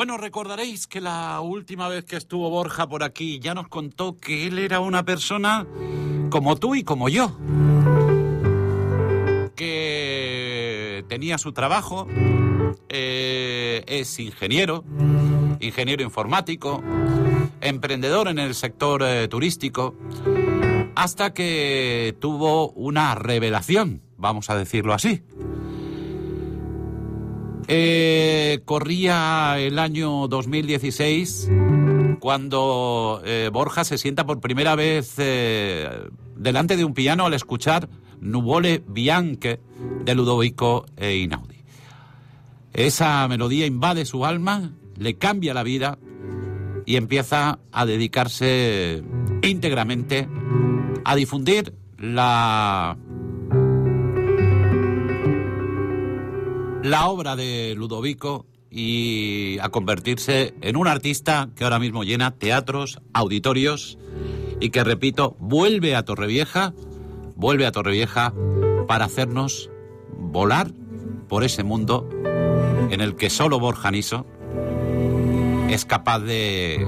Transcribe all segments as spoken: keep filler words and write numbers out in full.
Bueno, recordaréis que la última vez que estuvo Borja por aquí ya nos contó que él era una persona como tú y como yo, que tenía su trabajo, eh, es ingeniero, ingeniero informático, emprendedor en el sector eh, turístico, hasta que tuvo una revelación, vamos a decirlo así. Eh, corría el año dos mil dieciséis cuando eh, Borja se sienta por primera vez eh, delante de un piano al escuchar Nuvole Bianche de Ludovico Einaudi. Esa melodía invade su alma, le cambia la vida y empieza a dedicarse íntegramente a difundir la... la obra de Ludovico y a convertirse en un artista que ahora mismo llena teatros, auditorios y que, repito, vuelve a Torrevieja, vuelve a Torrevieja para hacernos volar por ese mundo en el que solo Borja Niso es capaz de,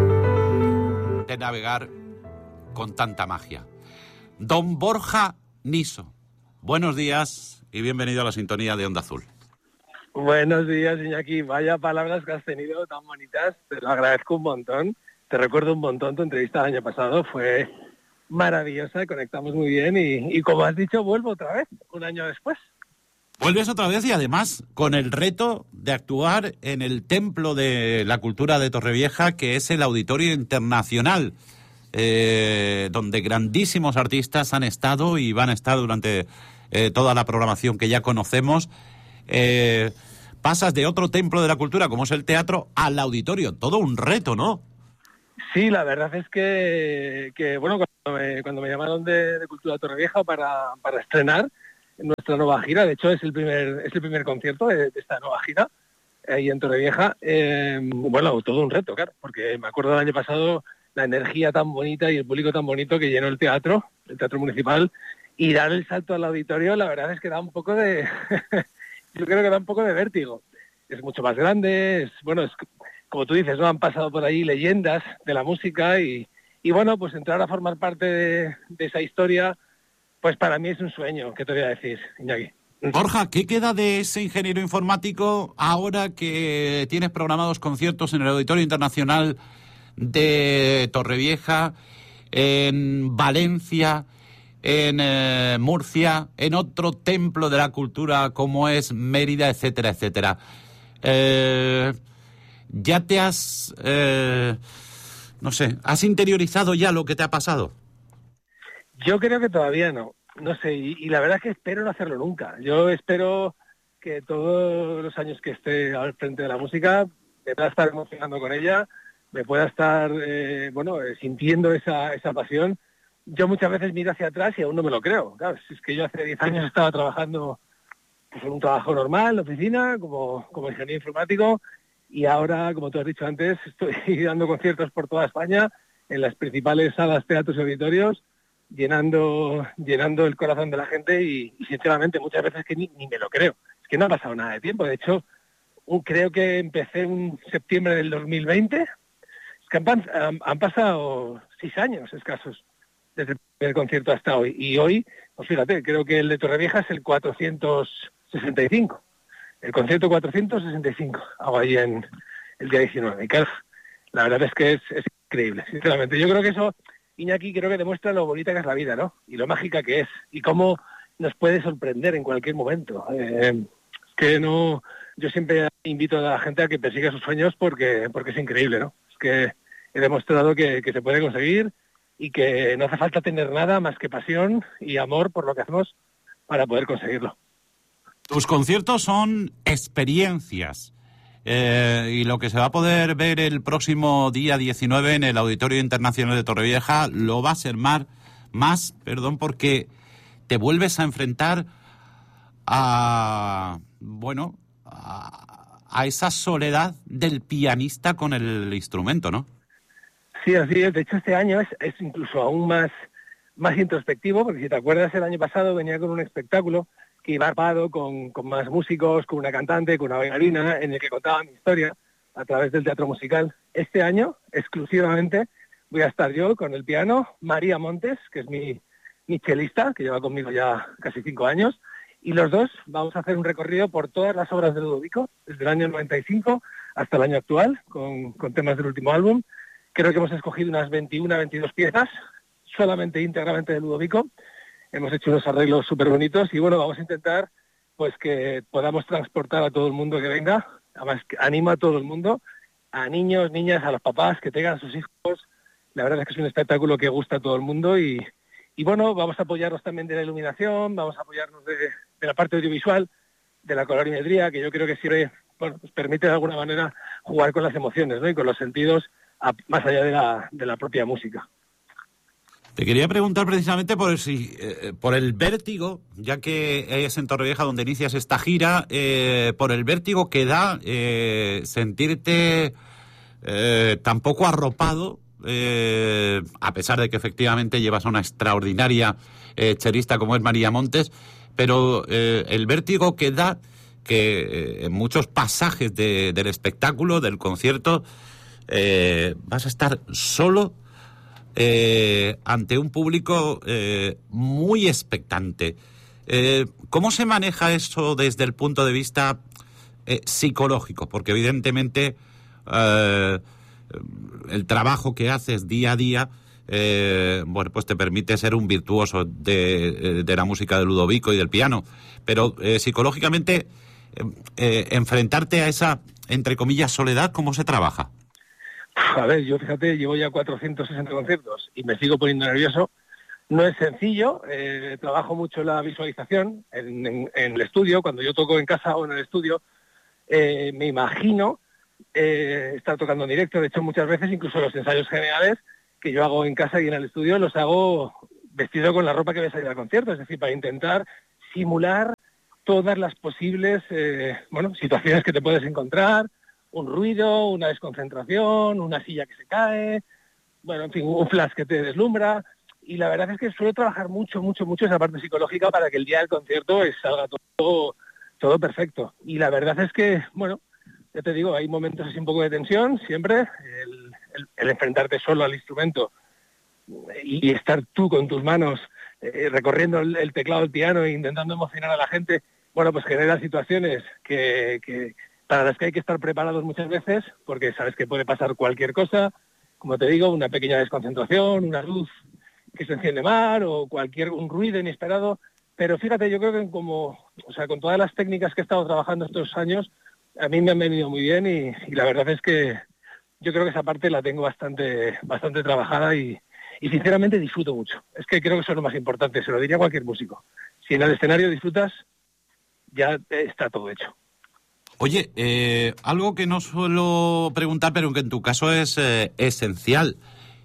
de navegar con tanta magia. Don Borja Niso, buenos días y bienvenido a la sintonía de Onda Azul. Buenos días, Iñaki. Vaya palabras que has tenido tan bonitas. Te lo agradezco un montón. Te recuerdo un montón tu entrevista del año pasado. Fue maravillosa, conectamos muy bien y, y como has dicho, vuelvo otra vez, un año después. Vuelves otra vez y además con el reto de actuar en el Templo de la Cultura de Torrevieja, que es el Auditorio Internacional, eh, donde grandísimos artistas han estado y van a estar durante eh, toda la programación que ya conocemos. Eh, pasas de otro templo de la cultura como es el teatro al auditorio, todo un reto, ¿no? Sí, la verdad es que, que bueno, cuando me, cuando me llamaron de, de Cultura Torrevieja para, para estrenar nuestra nueva gira, de hecho es el primer es el primer concierto de, de esta nueva gira ahí en Torrevieja, eh, bueno, todo un reto, claro, porque me acuerdo del año pasado la energía tan bonita y el público tan bonito que llenó el teatro, el Teatro Municipal, y dar el salto al auditorio, la verdad es que da un poco de... yo creo que da un poco de vértigo. Es mucho más grande, es bueno, es como tú dices, ¿no? Han pasado por ahí leyendas de la música y, y bueno, pues entrar a formar parte de, de esa historia, pues para mí es un sueño, ¿qué te voy a decir, Iñaki? Borja, ¿qué queda de ese ingeniero informático ahora que tienes programados conciertos en el Auditorio Internacional de Torrevieja, en Valencia, en eh, Murcia, en otro templo de la cultura como es Mérida, etcétera, etcétera? Eh, ¿Ya te has, eh, no sé, has interiorizado ya lo que te ha pasado? Yo creo que todavía no, no sé, y, y la verdad es que espero no hacerlo nunca. Yo espero que todos los años que esté al frente de la música me pueda estar emocionando con ella, me pueda estar, eh, bueno, eh, sintiendo esa, esa pasión. Yo muchas veces miro hacia atrás y aún no me lo creo. Claro, si es que yo hace diez años estaba trabajando pues, en un trabajo normal, en la oficina, como, como ingeniero informático, y ahora, como tú has dicho antes, estoy dando conciertos por toda España, en las principales salas, teatros y auditorios, llenando llenando el corazón de la gente y, y sinceramente, muchas veces que ni, ni me lo creo. Es que no ha pasado nada de tiempo. De hecho, un, creo que empecé en septiembre del dos mil veinte. Es que han, han, han pasado seis años escasos desde el primer concierto hasta hoy. Y hoy, pues fíjate, creo que el de Torrevieja es el cuatrocientos sesenta y cinco. El concierto cuatrocientos sesenta y cinco, hago ahí en el día diecinueve. Y claro, la verdad es que es, es increíble, sinceramente. Yo creo que eso, Iñaki, creo que demuestra lo bonita que es la vida, ¿no? Y lo mágica que es. Y cómo nos puede sorprender en cualquier momento. Eh, que no... Yo siempre invito a la gente a que persiga sus sueños porque, porque es increíble, ¿no? Es que he demostrado que, que se puede conseguir y que no hace falta tener nada más que pasión y amor por lo que hacemos para poder conseguirlo. Tus conciertos son experiencias eh, y lo que se va a poder ver el próximo día diecinueve en el Auditorio Internacional de Torrevieja lo va a ser más, más, perdón, porque te vuelves a enfrentar a, bueno, a, a esa soledad del pianista con el instrumento, ¿no? Sí, así es. De hecho, este año es, es incluso aún más, más introspectivo, porque si te acuerdas, el año pasado venía con un espectáculo que iba armado con, con más músicos, con una cantante, con una bailarina, en el que contaba mi historia. a través del teatro musical. Este año, exclusivamente, voy a estar yo con el piano, María Montes, que es mi, mi chelista, que lleva conmigo ya casi cinco años, y los dos vamos a hacer un recorrido por todas las obras de Ludovico, desde el año noventa y cinco hasta el año actual, con, con temas del último álbum. Creo que hemos escogido unas veintiuna, veintidós piezas, solamente íntegramente de Ludovico. Hemos hecho unos arreglos súper bonitos y bueno, vamos a intentar pues que podamos transportar a todo el mundo que venga. Además, que animo a todo el mundo, a niños, niñas, a los papás que tengan a sus hijos. La verdad es que es un espectáculo que gusta a todo el mundo y, y bueno, vamos a apoyarnos también de la iluminación, vamos a apoyarnos de, de la parte audiovisual, de la colorimetría, que yo creo que sirve, bueno, pues permite de alguna manera jugar con las emociones, ¿no? Y con los sentidos a, más allá de la, de la propia música. Te quería preguntar precisamente por el, si, eh, por el vértigo, ya que es en Torrevieja donde inicias esta gira, eh, por el vértigo que da eh, sentirte eh, tan poco arropado, eh, a pesar de que efectivamente llevas a una extraordinaria eh, chelista como es María Montes, pero eh, el vértigo que da que eh, en muchos pasajes de, del espectáculo, del concierto, eh, vas a estar solo Eh, ante un público eh, muy expectante. Eh, ¿Cómo se maneja eso desde el punto de vista eh, psicológico? Porque evidentemente eh, el trabajo que haces día a día eh, bueno, pues te permite ser un virtuoso de, de la música de Ludovico y del piano, pero eh, psicológicamente eh, eh, enfrentarte a esa, entre comillas, soledad, ¿cómo se trabaja? A ver, yo fíjate, llevo ya cuatrocientos sesenta conciertos y me sigo poniendo nervioso. No es sencillo, eh, trabajo mucho la visualización en, en, en el estudio. Cuando yo toco en casa o en el estudio, eh, me imagino eh, estar tocando en directo. De hecho, muchas veces, incluso los ensayos generales que yo hago en casa y en el estudio, los hago vestido con la ropa que voy a salir al concierto. Es decir, para intentar simular todas las posibles eh, bueno, situaciones que te puedes encontrar. Un ruido, una desconcentración, una silla que se cae, bueno, en fin, un flash que te deslumbra. Y la verdad es que suelo trabajar mucho, mucho, mucho esa parte psicológica para que el día del concierto salga todo, todo perfecto. Y la verdad es que, bueno, ya te digo, hay momentos así un poco de tensión, siempre. El, el, el enfrentarte solo al instrumento y estar tú con tus manos eh, recorriendo el, el teclado del piano e intentando emocionar a la gente, bueno, pues genera situaciones que... que para las que hay que estar preparados muchas veces, porque sabes que puede pasar cualquier cosa, como te digo, una pequeña desconcentración, una luz que se enciende mal o cualquier un ruido inesperado. Pero fíjate, yo creo que como, o sea, con todas las técnicas que he estado trabajando estos años, a mí me han venido muy bien y, y la verdad es que yo creo que esa parte la tengo bastante, bastante trabajada y, y sinceramente disfruto mucho. Es que creo que eso es lo más importante, se lo diría a cualquier músico. Si en el escenario disfrutas, ya está todo hecho. Oye, eh, algo que no suelo preguntar, pero que en tu caso es eh, esencial.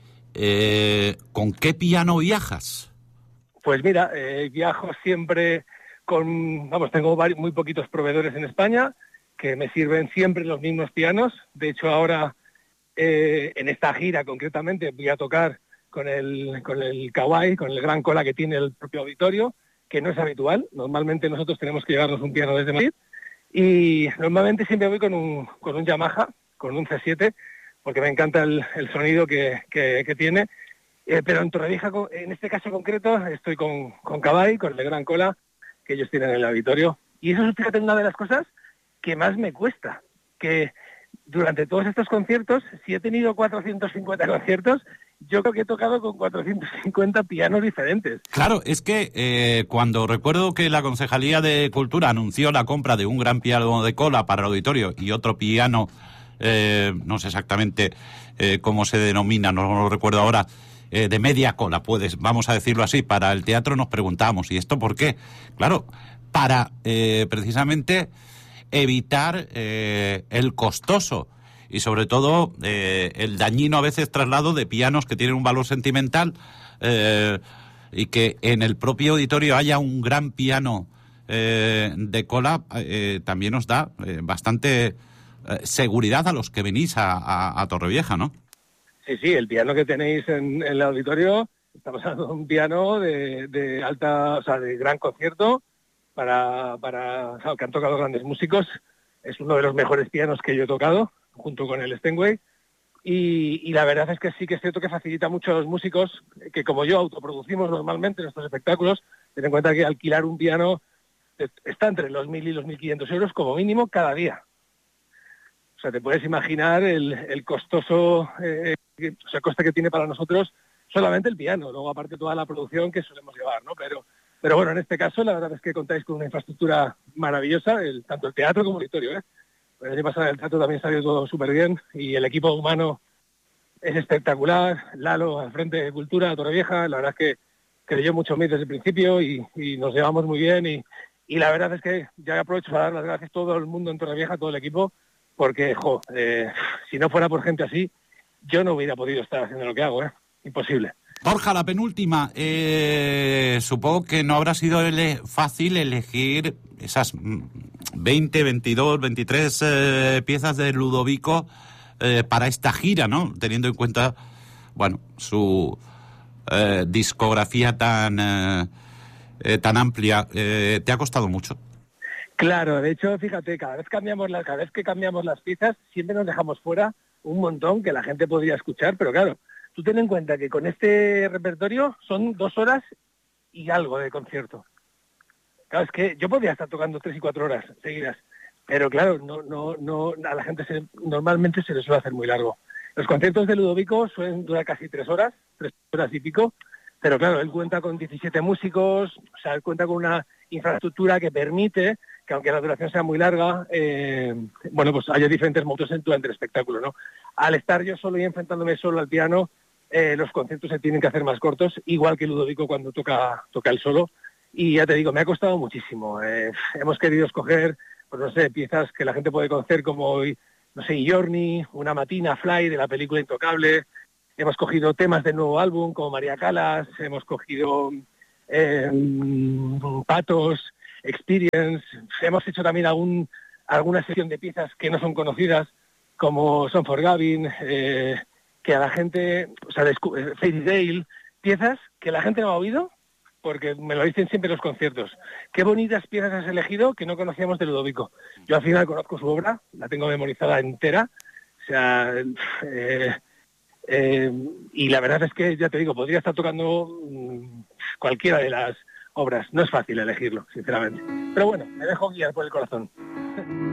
Eh, ¿Con qué piano viajas? Pues mira, eh, viajo siempre con... Vamos, tengo varios, muy poquitos proveedores en España que me sirven siempre los mismos pianos. De hecho, ahora, eh, en esta gira concretamente, voy a tocar con el, con el Kawai, con el gran cola que tiene el propio auditorio, que no es habitual. Normalmente nosotros tenemos que llevarnos un piano desde Madrid. Y normalmente siempre voy con un, con un Yamaha, con un C siete, porque me encanta el, el sonido que, que, que tiene. Eh, pero en Torrevieja, en este caso concreto, estoy con, con Kawai, con el gran cola que ellos tienen en el auditorio. Y eso es, fíjate, una de las cosas que más me cuesta. Que durante todos estos conciertos, si he tenido cuatrocientos cincuenta conciertos, yo creo que he tocado con cuatrocientos cincuenta pianos diferentes. Claro, es que eh, cuando recuerdo que la Concejalía de Cultura anunció la compra de un gran piano de cola para el auditorio y otro piano, eh, no sé exactamente eh, cómo se denomina, no lo recuerdo ahora, eh, de media cola, puedes, vamos a decirlo así, para el teatro nos preguntamos, ¿y esto por qué? Claro, para eh, precisamente evitar eh, el costoso y sobre todo eh, el dañino a veces traslado de pianos que tienen un valor sentimental eh, y que en el propio auditorio haya un gran piano eh, de cola eh, también nos da eh, bastante eh, seguridad a los que venís a, a, a Torrevieja, ¿no? Sí, sí, el piano que tenéis en, en el auditorio, estamos hablando de un piano de, de alta, o sea, de gran concierto para, para o sea, que han tocado grandes músicos. Es uno de los mejores pianos que yo he tocado. junto con el Steinway, y, y la verdad es que sí que es cierto que facilita mucho a los músicos, que como yo autoproducimos normalmente nuestros espectáculos. Ten en cuenta que alquilar un piano está entre los mil y los mil quinientos euros como mínimo cada día. O sea, te puedes imaginar el, el costoso, eh, o sea, coste que tiene para nosotros solamente el piano, luego aparte toda la producción que solemos llevar, ¿no? Pero, pero bueno, en este caso la verdad es que contáis con una infraestructura maravillosa, el, tanto el teatro como el auditorio, ¿eh? El año pasado el teatro también salió todo súper bien y el equipo humano es espectacular. Lalo al frente de Cultura, Torrevieja, la verdad es que creyó mucho en mí desde el principio y, y nos llevamos muy bien y, y la verdad es que ya aprovecho para dar las gracias a todo el mundo en Torrevieja, a todo el equipo, porque, jo, eh, si no fuera por gente así, yo no hubiera podido estar haciendo lo que hago, ¿eh? Imposible. Borja, la penúltima. Eh, supongo que no habrá sido ele- fácil elegir esas veinte, veintidós, veintitrés eh, piezas de Ludovico eh, para esta gira, ¿no? Teniendo en cuenta, bueno, su eh, discografía tan, eh, eh, tan amplia. Eh, ¿Te ha costado mucho? Claro, de hecho, fíjate, cada vez cambiamos la, cada vez que cambiamos las piezas, siempre nos dejamos fuera un montón que la gente podría escuchar, pero claro, tú ten en cuenta que con este repertorio son dos horas y algo de concierto. Claro, es que yo podría estar tocando tres y cuatro horas seguidas, pero claro, no, no, no, a la gente se, normalmente se les suele hacer muy largo. Los conciertos de Ludovico suelen durar casi tres horas, tres horas y pico, pero claro, él cuenta con diecisiete músicos, o sea, él cuenta con una infraestructura que permite que aunque la duración sea muy larga, eh, bueno, pues haya diferentes modos durante el espectáculo, ¿no? Al estar yo solo y enfrentándome solo al piano, eh, los conciertos se tienen que hacer más cortos, igual que Ludovico cuando toca, toca el solo. Y ya te digo, me ha costado muchísimo. Eh, hemos querido escoger, pues no sé, piezas que la gente puede conocer como, no sé, Journey, Una Matina, Fly, de la película Intocable. Hemos cogido temas del nuevo álbum como María Callas, hemos cogido eh, Patos, Experience, hemos hecho también algún, alguna sección de piezas que no son conocidas, como Son for Gavin, eh, que a la gente, o sea, Fairy Dale, piezas que la gente no ha oído, porque me lo dicen siempre en los conciertos. Qué bonitas piezas has elegido que no conocíamos de Ludovico. Yo al final conozco su obra, la tengo memorizada entera, o sea, eh, eh, y la verdad es que, ya te digo, podría estar tocando mmm, cualquiera de las obras. No es fácil elegirlo, sinceramente. Pero bueno, me dejo guiar por el corazón.